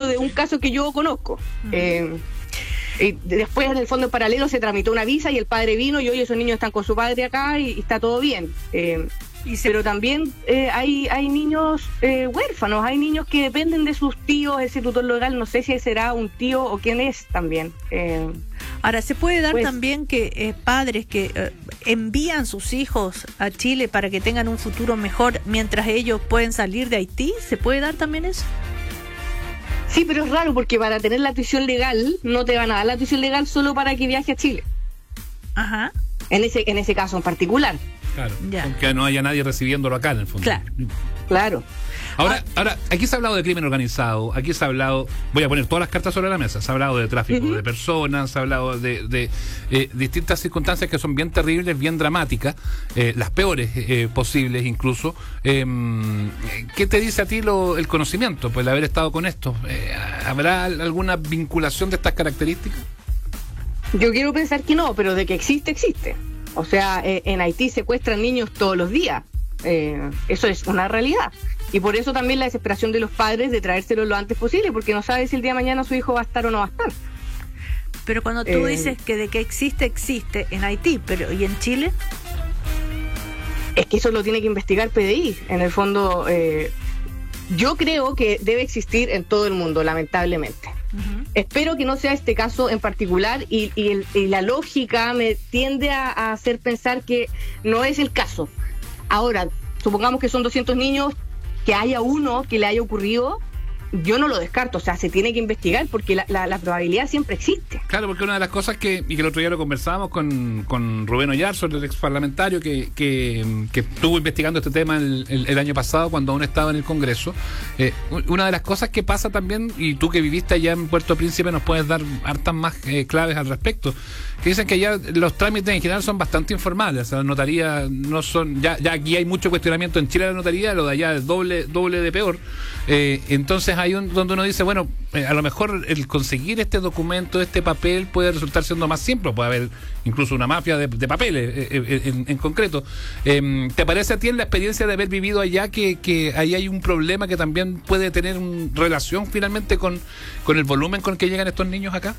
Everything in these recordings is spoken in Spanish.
de un caso que yo conozco. Y después, en el fondo, en paralelo, se tramitó una visa y el padre vino y hoy esos niños están con su padre acá y está todo bien. Pero también hay niños huérfanos, hay niños que dependen de sus tíos, ese tutor legal, no sé si será un tío o quién es también. Ahora, ¿se puede dar también que padres que envían sus hijos a Chile para que tengan un futuro mejor mientras ellos pueden salir de Haití? ¿Se puede dar también eso? Sí, pero es raro porque para tener la tuición legal no te van a dar la tuición legal solo para que viaje a Chile. Ajá. En ese caso en particular. Claro, aunque no haya nadie recibiéndolo acá en el fondo. Claro. Ahora, aquí se ha hablado de crimen organizado, aquí se ha hablado, voy a poner todas las cartas sobre la mesa, se ha hablado de tráfico de personas, se ha hablado de distintas circunstancias que son bien terribles, bien dramáticas, las peores posibles incluso. ¿Qué te dice a ti el conocimiento, pues el haber estado con esto? ¿Habrá alguna vinculación de estas características? Yo quiero pensar que no, pero de que existe, existe. O sea, en Haití secuestran niños todos los días. Eso es una realidad. Y por eso también la desesperación de los padres de traérselo lo antes posible, porque no sabe si el día de mañana su hijo va a estar o no va a estar. Pero cuando tú dices que de que existe, existe en Haití, pero ¿y en Chile? Es que eso lo tiene que investigar PDI. En el fondo, yo creo que debe existir en todo el mundo, lamentablemente. Espero que no sea este caso en particular y la lógica me tiende a hacer pensar que no es el caso. Ahora, supongamos que son 200 niños, que haya uno que le haya ocurrido, yo no lo descarto, o sea, se tiene que investigar porque la probabilidad siempre existe. Claro, porque una de las cosas que el otro día lo conversábamos con Rubén Oyarzo, el ex parlamentario que estuvo investigando este tema el año pasado cuando aún estaba en el Congreso, una de las cosas que pasa también, y tú que viviste allá en Puerto Príncipe nos puedes dar hartas más claves al respecto, que dicen que ya los trámites en general son bastante informales, o sea, las notarías no son, ya aquí hay mucho cuestionamiento en Chile de la notaría, lo de allá es doble de peor, entonces hay donde uno dice, bueno, a lo mejor el conseguir este documento, este papel puede resultar siendo más simple, puede haber incluso una mafia de papeles en concreto. ¿Te parece a ti en la experiencia de haber vivido allá que ahí hay un problema que también puede tener relación finalmente con el volumen con el que llegan estos niños acá?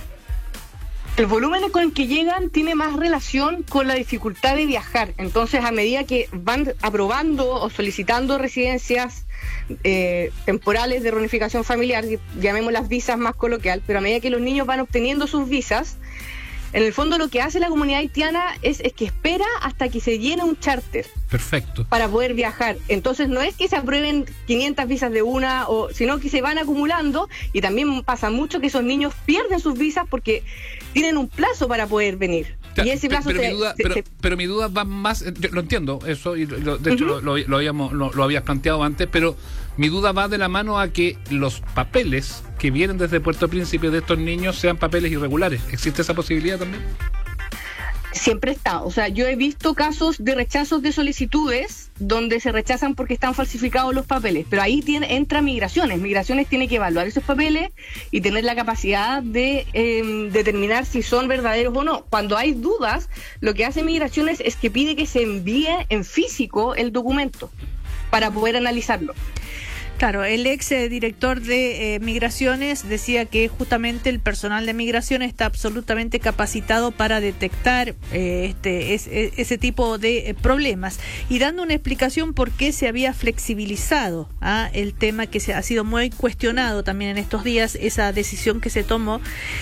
El volumen con el que llegan tiene más relación con la dificultad de viajar. Entonces, a medida que van aprobando o solicitando residencias temporales de reunificación familiar, llamemos las visas más coloquial, pero a medida que los niños van obteniendo sus visas, en el fondo lo que hace la comunidad haitiana es que espera hasta que se llene un charter. Perfecto. Para poder viajar. Entonces no es que se aprueben 500 visas de una, sino que se van acumulando, y también pasa mucho que esos niños pierden sus visas porque tienen un plazo para poder venir. Y ese plazo pero mi duda va más, yo lo entiendo eso, y de hecho lo habías planteado antes, pero mi duda va de la mano a que los papeles que vienen desde Puerto Príncipe de estos niños sean papeles irregulares. ¿Existe esa posibilidad también? Siempre está. O sea, yo he visto casos de rechazos de solicitudes donde se rechazan porque están falsificados los papeles, pero ahí entra Migraciones. Migraciones tiene que evaluar esos papeles y tener la capacidad de determinar si son verdaderos o no. Cuando hay dudas, lo que hace Migraciones es que pide que se envíe en físico el documento para poder analizarlo. Claro, el ex director de Migraciones decía que justamente el personal de Migraciones está absolutamente capacitado para detectar ese tipo de problemas, y dando una explicación por qué se había flexibilizado el tema que se ha sido muy cuestionado también en estos días, esa decisión que se tomó.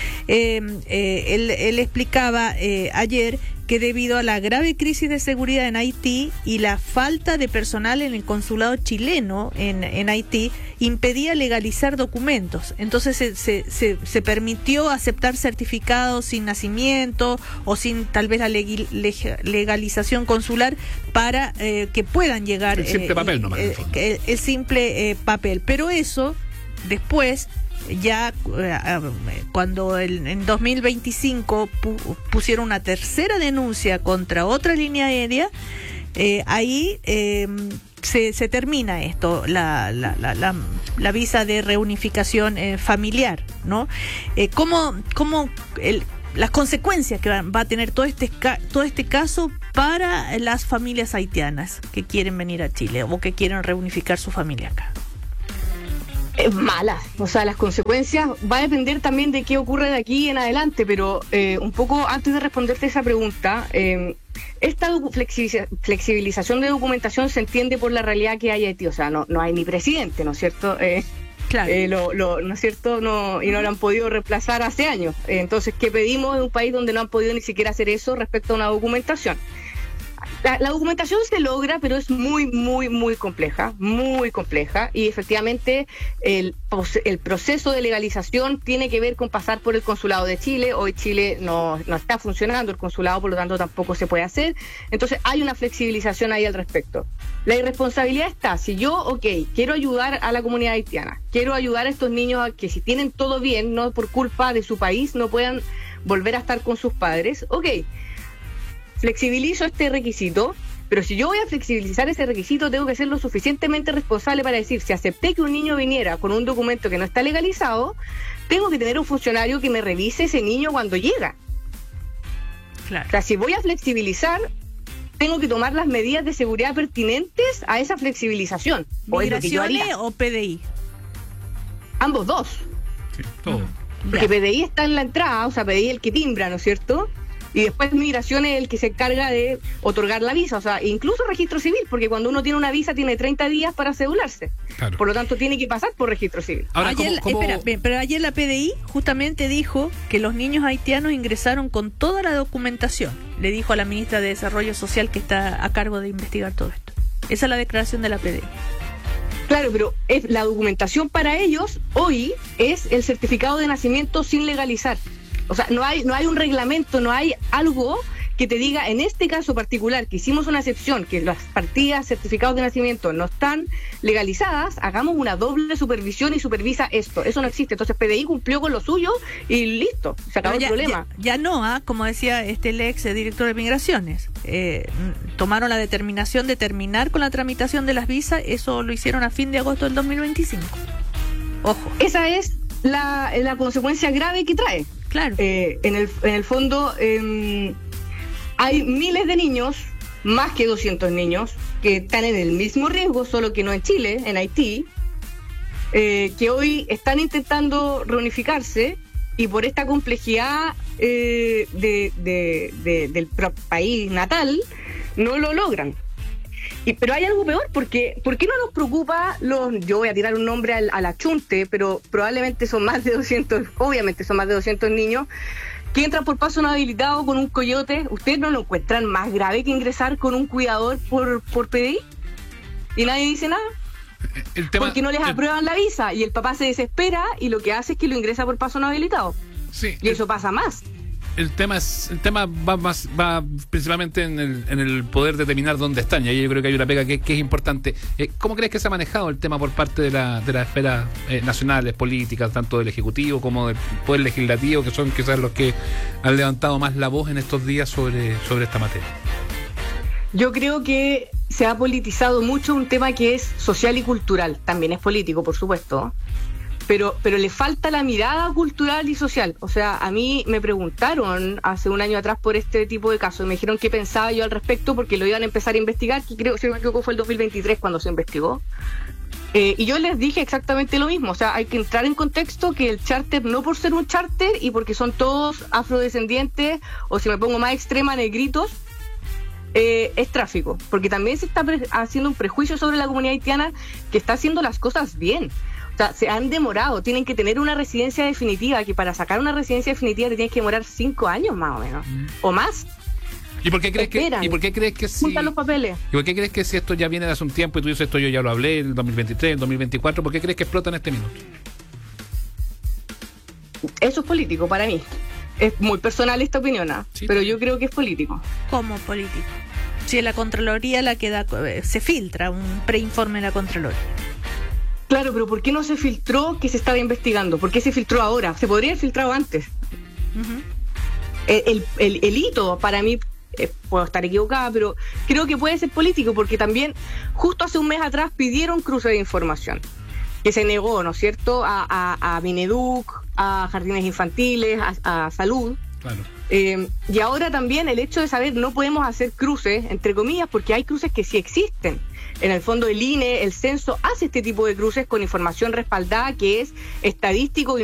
Él explicaba ayer que debido a la grave crisis de seguridad en Haití y la falta de personal en el consulado chileno en Haití, impedía legalizar documentos. Entonces se permitió aceptar certificados sin nacimiento o sin tal vez la legalización consular para que puedan llegar. El simple papel nomás. El simple papel. Pero eso después, ya cuando en 2025 pusieron una tercera denuncia contra otra línea aérea, ahí se termina esto, la visa de reunificación familiar, ¿no? ¿Cómo las consecuencias que va a tener todo este caso para las familias haitianas que quieren venir a Chile o que quieren reunificar su familia acá? Es mala, o sea, las consecuencias va a depender también de qué ocurre de aquí en adelante, pero un poco antes de responderte esa pregunta, esta flexibilización de documentación se entiende por la realidad que hay en Haití, o sea, no hay ni presidente, ¿no es cierto? Claro. ¿No es cierto? Y no lo han podido reemplazar hace años. Entonces, ¿qué pedimos en un país donde no han podido ni siquiera hacer eso respecto a una documentación? La documentación se logra, pero es muy, muy, muy compleja, y efectivamente el proceso de legalización tiene que ver con pasar por el consulado de Chile. Hoy Chile no está funcionando el consulado, por lo tanto tampoco se puede hacer. Entonces hay una flexibilización ahí al respecto. La irresponsabilidad está, si yo, quiero ayudar a la comunidad haitiana, quiero ayudar a estos niños a que si tienen todo bien, no por culpa de su país, no puedan volver a estar con sus padres, flexibilizo este requisito, pero si yo voy a flexibilizar ese requisito, tengo que ser lo suficientemente responsable para decir, si acepté que un niño viniera con un documento que no está legalizado, tengo que tener un funcionario que me revise ese niño cuando llega. Claro. O sea, si voy a flexibilizar, tengo que tomar las medidas de seguridad pertinentes a esa flexibilización. ¿Migraciones o PDI? Ambos dos. Sí, todo. Porque PDI está en la entrada, o sea, PDI es el que timbra, ¿no es cierto? Y después Migración es el que se encarga de otorgar la visa, o sea, incluso registro civil, porque cuando uno tiene una visa tiene 30 días para cedularse. Claro. Por lo tanto, tiene que pasar por registro civil. Ahora, Espera, pero ayer la PDI justamente dijo que los niños haitianos ingresaron con toda la documentación. Le dijo a la ministra de Desarrollo Social que está a cargo de investigar todo esto. Esa es la declaración de la PDI. Claro, pero la documentación para ellos hoy es el certificado de nacimiento sin legalizar. O sea, no hay un reglamento, no hay algo que te diga, en este caso particular, que hicimos una excepción, que las partidas, certificados de nacimiento no están legalizadas, hagamos una doble supervisión y supervisa esto. Eso no existe. Entonces PDI cumplió con lo suyo y listo, se acabó el problema. Ya no, como decía el ex director de Migraciones, tomaron la determinación de terminar con la tramitación de las visas, eso lo hicieron a fin de agosto del 2025. Ojo. Esa es la consecuencia grave que trae. Claro. En el fondo hay miles de niños, más que 200 niños, que están en el mismo riesgo, solo que no en Chile, en Haití, que hoy están intentando reunificarse y por esta complejidad del país natal no lo logran. Pero hay algo peor, porque ¿por qué no nos preocupa yo voy a tirar un nombre al achunte, pero probablemente son más de 200, obviamente son más de 200 niños que entran por paso no habilitado con un coyote? ¿Ustedes no lo encuentran más grave que ingresar con un cuidador por PDI? ¿Y nadie dice nada? Porque no les aprueban la visa y el papá se desespera y lo que hace es que lo ingresa por paso no habilitado. Sí, y eso pasa más. El tema va principalmente en el poder determinar dónde están, y ahí yo creo que hay una pega que es importante. ¿Cómo crees que se ha manejado el tema por parte de las esferas nacionales, políticas, tanto del Ejecutivo como del Poder Legislativo, que son quizás los que han levantado más la voz en estos días sobre esta materia? Yo creo que se ha politizado mucho un tema que es social y cultural, también es político, por supuesto, pero le falta la mirada cultural y social. O sea, a mí me preguntaron hace un año atrás por este tipo de casos, me dijeron qué pensaba yo al respecto, porque lo iban a empezar a investigar, que creo, si no me equivoco, fue el 2023 cuando se investigó. Y yo les dije exactamente lo mismo. O sea, hay que entrar en contexto que el charter, no por ser un charter y porque son todos afrodescendientes, o si me pongo más extrema, negritos, es tráfico, porque también se está haciendo un prejuicio sobre la comunidad haitiana que está haciendo las cosas bien. O sea, se han demorado, tienen que tener una residencia definitiva, que para sacar una residencia definitiva te tienes que demorar 5 años más o menos, o más. ¿Y por qué crees que sí? Juntan los papeles. ¿Y por qué crees que si esto ya viene de hace un tiempo y tú dices esto yo ya lo hablé en el 2023, en el 2024, por qué crees que explota en este minuto? Eso es político para mí. Es muy personal esta opinión, sí, pero yo creo que es político. ¿Cómo político? Si es la Contraloría la que da, se filtra un preinforme de la Contraloría. Claro, pero ¿por qué no se filtró que se estaba investigando? ¿Por qué se filtró ahora? Se podría haber filtrado antes. Uh-huh. El hito, para mí, puedo estar equivocada, pero creo que puede ser político, porque también justo hace un mes atrás pidieron cruce de información, que se negó, ¿no es cierto?, a Mineduc, a Jardines Infantiles, a Salud. Claro. Y ahora también el hecho de saber no podemos hacer cruces, entre comillas, porque hay cruces que sí existen. En el fondo el INE, el censo, hace este tipo de cruces con información respaldada que es estadístico y